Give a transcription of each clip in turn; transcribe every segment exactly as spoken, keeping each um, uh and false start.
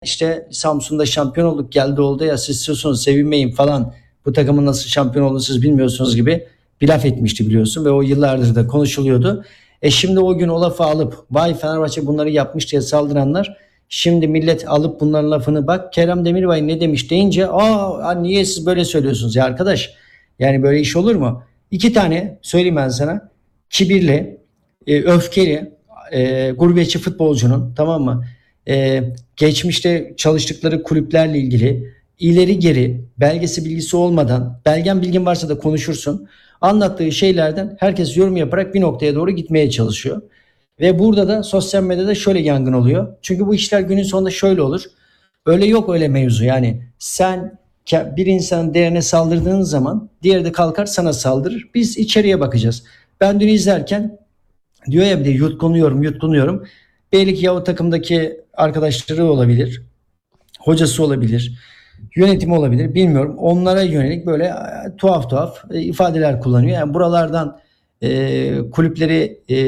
işte Samsun'da şampiyon olduk geldi oldu ya siz istiyorsunuz sevinmeyin falan. Bu takımın nasıl şampiyon olduğunu siz bilmiyorsunuz gibi bir laf etmişti biliyorsun ve o yıllardır da konuşuluyordu. E şimdi o gün o lafı alıp vay Fenerbahçe bunları yapmış diye saldıranlar şimdi millet alıp bunların lafını bak Kerem Demirbay ne demiş deyince aa niye siz böyle söylüyorsunuz ya arkadaş yani böyle iş olur mu? İki tane söyleyeyim ben sana kibirli, e, öfkeli, e, gurbetçi futbolcunun tamam mı? E, geçmişte çalıştıkları kulüplerle ilgili ileri geri belgesi bilgisi olmadan belgen bilgin varsa da konuşursun. Anlattığı şeylerden herkes yorum yaparak bir noktaya doğru gitmeye çalışıyor. Ve burada da sosyal medyada şöyle yangın oluyor. Çünkü bu işler günün sonunda şöyle olur. Öyle yok öyle mevzu yani sen bir insanın değerine saldırdığın zaman diğeri de kalkar sana saldırır. Biz içeriye bakacağız. Ben dün izlerken diyor ya bir de yutkunuyorum yutkunuyorum. Belki ya o takımdaki arkadaşları olabilir. Hocası olabilir. Yönetimi olabilir bilmiyorum. Onlara yönelik böyle e, tuhaf tuhaf e, ifadeler kullanıyor. Yani buralardan e, kulüpleri e,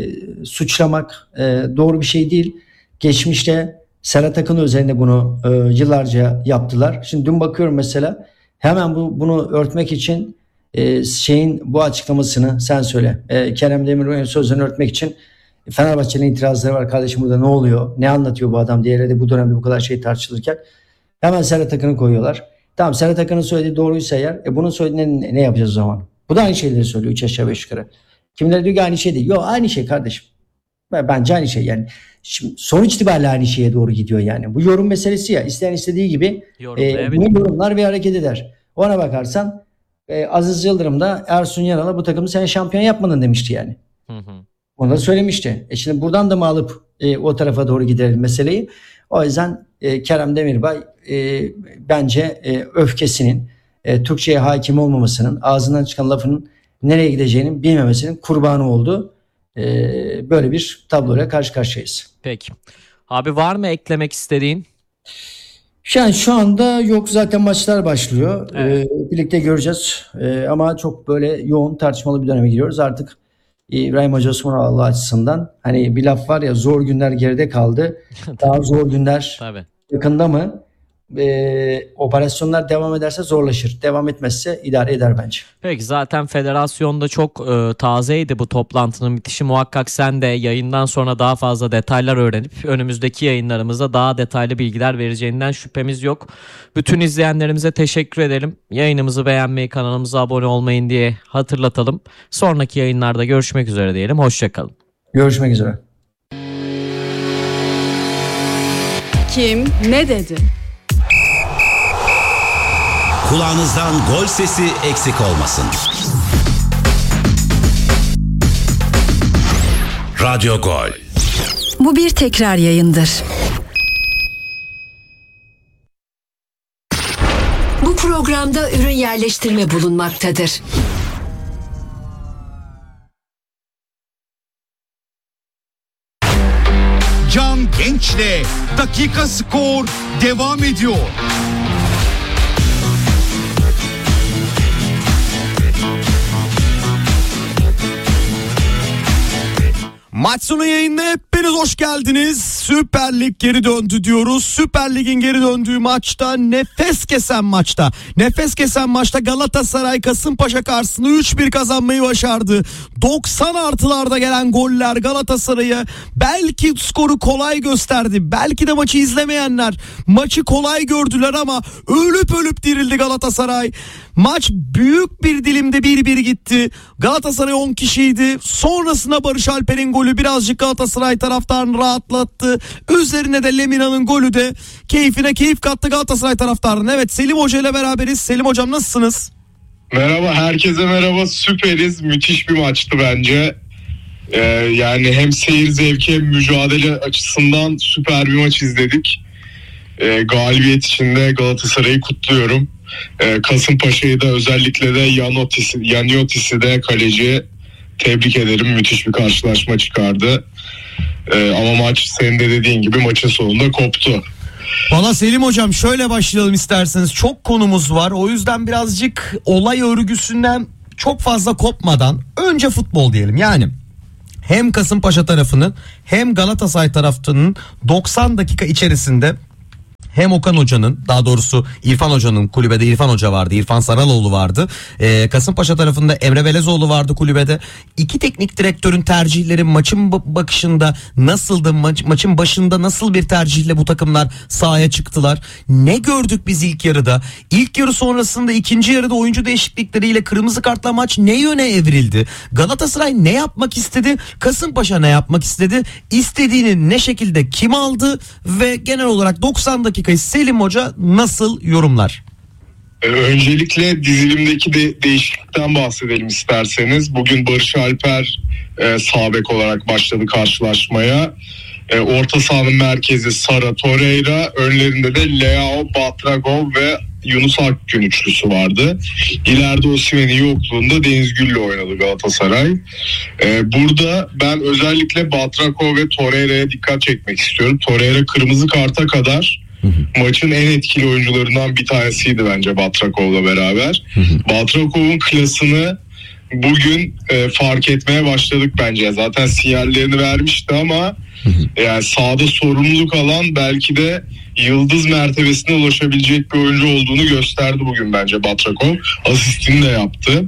suçlamak e, doğru bir şey değil. Geçmişte Serhat Akın üzerinde bunu e, yıllarca yaptılar. Şimdi dün bakıyorum mesela hemen bu bunu örtmek için e, şeyin bu açıklamasını sen söyle. E, Kerem Demirbay'ın sözlerini örtmek için Fenerbahçe'nin itirazları var. Kardeşim burada ne oluyor? Ne anlatıyor bu adam diye de bu dönemde bu kadar şey tartışılırken hemen Serhat Akın'ı koyuyorlar. Tamam Serhat Akın'ın söylediği doğruysa eğer e bunun söylediğini ne, ne yapacağız o zaman? Bu da aynı şeyleri söylüyor üç aşağı beş yukarı. Kimileri diyor ki aynı şey değil. Yok aynı şey kardeşim. Bence aynı şey yani. Şimdi sonuç itibariyle aynı şeye doğru gidiyor yani. Bu yorum meselesi ya. İsteyen istediği gibi e, bunu yorumlar ve hareket eder. Ona bakarsan e, Aziz Yıldırım da Ersun Yanal'a bu takımı sen şampiyon yapmadın demişti yani. Hı hı. Onu da söylemişti. E şimdi buradan da mı alıp e, o tarafa doğru gidelim meseleyi? O yüzden e, Kerem Demirbay e, bence e, öfkesinin, e, Türkçe'ye hakim olmamasının, ağzından çıkan lafın nereye gideceğini bilmemesinin kurbanı oldu. E, böyle bir tabloyla karşı karşıyayız. Peki. Abi var mı eklemek istediğin? Yani şu anda yok zaten maçlar başlıyor. Evet. E, birlikte göreceğiz. E, ama çok böyle yoğun tartışmalı bir döneme giriyoruz. Artık İbrahim Hoca Osmanoğlu açısından hani bir laf var ya zor günler geride kaldı. Daha zor günler Tabii. yakında mı? Ee, operasyonlar devam ederse zorlaşır. Devam etmezse idare eder bence. Peki zaten federasyonda çok e, tazeydi bu toplantının bitişi. Muhakkak sen de yayından sonra daha fazla detaylar öğrenip önümüzdeki yayınlarımızda daha detaylı bilgiler vereceğinden şüphemiz yok. Bütün izleyenlerimize teşekkür edelim. Yayınımızı beğenmeyi, kanalımıza abone olmayın diye hatırlatalım. Sonraki yayınlarda görüşmek üzere diyelim. Hoşçakalın. Görüşmek üzere. Kim ne dedi? Kulağınızdan gol sesi eksik olmasın. Radyo Gol. Bu bir tekrar yayındır. Bu programda ürün yerleştirme bulunmaktadır. Can Genç'le Dakika Skor devam ediyor. Maç sonu yayınına hepiniz hoş geldiniz. Süper Lig geri döndü diyoruz. Süper Lig'in geri döndüğü maçta, nefes kesen maçta. Nefes kesen maçta Galatasaray Kasımpaşa karşısında üç bir kazanmayı başardı. doksan artılarda gelen goller Galatasaray'a belki skoru kolay gösterdi. Belki de maçı izlemeyenler maçı kolay gördüler ama ölüp ölüp dirildi Galatasaray. Maç büyük bir dilimde bir bir gitti. Galatasaray on kişiydi. Sonrasında Barış Alper'in golü birazcık Galatasaray taraftarını rahatlattı. Üzerine de Lemina'nın golü de keyfine keyif kattı Galatasaray taraftarının. Evet, Selim Hoca ile beraberiz. Selim Hocam nasılsınız? Merhaba, herkese merhaba. Süperiz. Müthiş bir maçtı bence. Ee, yani hem seyir zevki hem mücadele açısından süper bir maç izledik. Ee, galibiyet için de Galatasaray'ı kutluyorum. Ee, Kasımpaşa'yı da özellikle de Yaniotis'i, Yaniotis'i de kaleciye tebrik ederim. Müthiş bir karşılaşma çıkardı. Ee, ama maç senin de dediğin gibi maçın sonunda koptu. Valla Selim Hocam şöyle başlayalım isterseniz. Çok konumuz var. O yüzden birazcık olay örgüsünden çok fazla kopmadan önce futbol diyelim. Yani hem Kasımpaşa tarafının hem Galatasaray tarafının doksan dakika içerisinde hem Okan Hoca'nın, daha doğrusu İrfan Hoca'nın, kulübede İrfan Hoca vardı, İrfan Saraloğlu vardı. Ee, Kasımpaşa tarafında Emre Belezoğlu vardı kulübede. İki teknik direktörün tercihleri maçın bakışında nasıldı? Maç, maçın başında nasıl bir tercihle bu takımlar sahaya çıktılar? Ne gördük biz ilk yarıda? İlk yarı sonrasında ikinci yarıda oyuncu değişiklikleriyle kırmızı kartla maç ne yöne evrildi? Galatasaray ne yapmak istedi? Kasımpaşa ne yapmak istedi? İstediğini ne şekilde kim aldı? Ve genel olarak doksan dakikayı Selim Hoca nasıl yorumlar? Öncelikle dizilimdeki de değişiklikten bahsedelim isterseniz. Bugün Barış Alper e, sağ bek olarak başladı karşılaşmaya. E, orta sahanın merkezi Sara Torreira, önlerinde de Leao, Batragov ve Yunus Akgün üçlüsü vardı. İleride Osimhen'in yokluğunda Deniz Gül'le oynadı Galatasaray. E, burada ben özellikle Batragov ve Torreira'ya dikkat çekmek istiyorum. Torreira kırmızı karta kadar maçın en etkili oyuncularından bir tanesiydi bence Batrakov'la beraber. Batrakov'un klasını bugün e, fark etmeye başladık bence. Zaten sinyallerini vermişti ama yani sahada sorumluluk alan, belki de yıldız mertebesine ulaşabilecek bir oyuncu olduğunu gösterdi bugün bence Batrakov. Asistini de yaptı.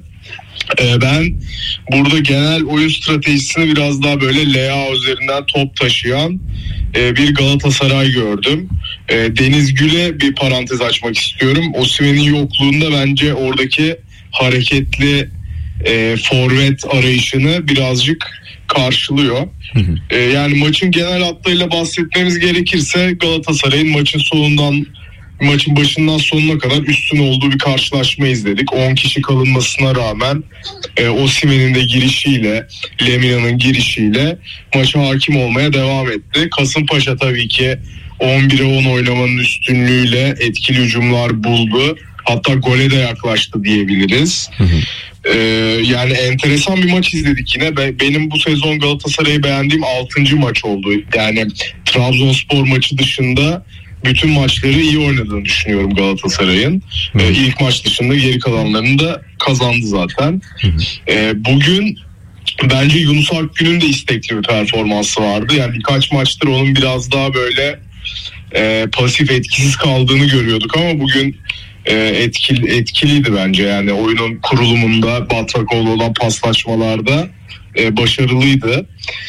Ee, ben burada genel oyun stratejisini biraz daha böyle Leao üzerinden top taşıyan e, bir Galatasaray gördüm. E, Deniz Gül'e bir parantez açmak istiyorum. Osimhen'in yokluğunda bence oradaki hareketli e, forvet arayışını birazcık karşılıyor. e, yani maçın genel hatlarıyla bahsetmemiz gerekirse Galatasaray'ın maçın sonundan maçın başından sonuna kadar üstün olduğu bir karşılaşma izledik. on kişi kalınmasına rağmen e, Osimhen'in de girişiyle, Lemina'nın girişiyle maça hakim olmaya devam etti. Kasımpaşa tabii ki on bire on oynamanın üstünlüğüyle etkili hücumlar buldu. Hatta gole de yaklaştı diyebiliriz. Hı hı. Ee, yani enteresan bir maç izledik yine. Be- benim bu sezon Galatasaray'ı beğendiğim altıncı maç oldu. Yani Trabzonspor maçı dışında bütün maçları iyi oynadığını düşünüyorum Galatasaray'ın. Ee, ilk maç dışında geri kalanlarını da kazandı zaten. Ee, bugün bence Yunus Akgün'ün de istekli bir performansı vardı. Yani birkaç maçtır onun biraz daha böyle e, pasif, etkisiz kaldığını görüyorduk ama bugün e, etkili, etkiliydi bence. Yani oyunun kurulumunda, Batrakov'la olan paslaşmalarda e, başarılıydı.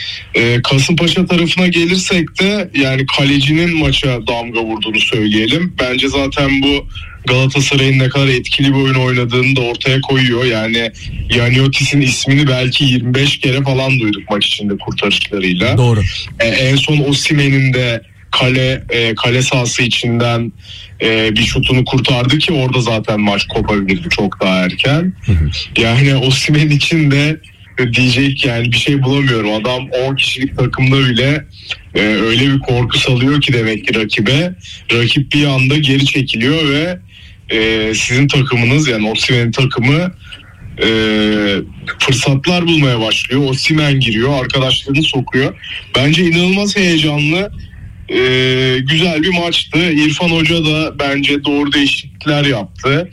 E, Kasımpaşa tarafına gelirsek de yani kalecinin maça damga vurduğunu söyleyelim. Bence zaten bu Galatasaray'ın ne kadar etkili bir oyun oynadığını da ortaya koyuyor. Yani Yaniotis'in ismini belki yirmi beş kere falan duyduk maç içinde kurtarışlarıyla. Doğru. E, en son Osimhen'in de kale e, kale sahası içinden e, bir şutunu kurtardı ki orada zaten maç kopabilirdi çok daha erken. Hı hı. Yani Osimhen için de diyecek yani bir şey bulamıyorum. Adam on kişilik takımda bile e, öyle bir korku salıyor ki demek ki rakibe. Rakip bir anda geri çekiliyor ve e, sizin takımınız, yani Osimhen'in takımı e, fırsatlar bulmaya başlıyor. Osimhen giriyor, arkadaşlarını sokuyor. Bence inanılmaz heyecanlı, e, güzel bir maçtı. İrfan Hoca da bence doğru değişiklikler yaptı.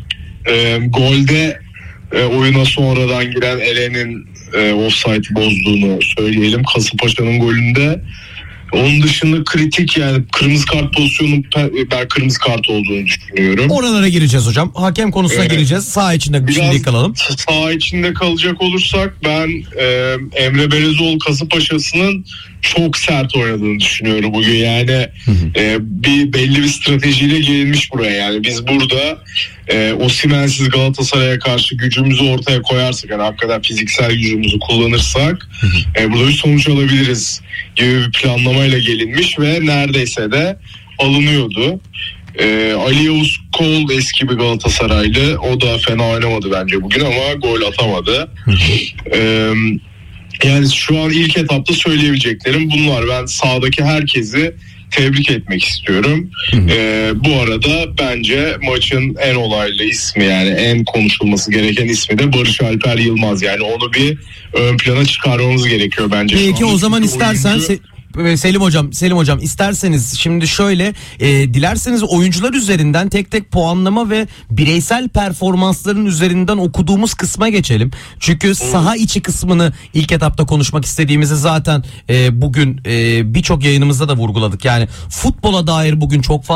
E, golde E, oyuna sonradan giren Elen'in e, offside bozduğunu söyleyelim Kasımpaşa'nın golünde. Onun dışında kritik, yani kırmızı kart pozisyonunun ben kırmızı kart olduğunu düşünüyorum. Oralara gireceğiz hocam. Hakem konusuna evet. gireceğiz. Sağ içinde şimdi kalalım. Sağ içinde kalacak olursak ben e, Emre Belezoğlu Kasımpaşa'sının çok sert oynadığını düşünüyorum bugün. Yani e, bir belli bir stratejiyle gelinmiş buraya. Yani biz burada e, Osimhen'siz Galatasaray'a karşı gücümüzü ortaya koyarsak, yani hakikaten fiziksel gücümüzü kullanırsak e, burada bir sonuç alabiliriz gibi bir planlamayla gelinmiş ve neredeyse de alınıyordu. Ee, Ali Yavuz Kol eski bir Galatasaraylı, o da fena oynamadı bence bugün ama gol atamadı. ee, yani şu an ilk etapta söyleyebileceklerim bunlar. Ben sahadaki herkesi tebrik etmek istiyorum. Ee, bu arada bence maçın en olaylı ismi, yani en konuşulması gereken ismi de Barış Alper Yılmaz. Yani onu bir ön plana çıkarmamız gerekiyor bence. Peki o zaman istersen oyuncu... Se- Selim hocam, Selim hocam isterseniz şimdi şöyle e, dilerseniz oyuncular üzerinden tek tek puanlama ve bireysel performansların üzerinden okuduğumuz kısma geçelim. Çünkü saha içi kısmını ilk etapta konuşmak istediğimizi zaten e, bugün e, birçok yayınımızda da vurguladık. Yani futbola dair bugün çok fazla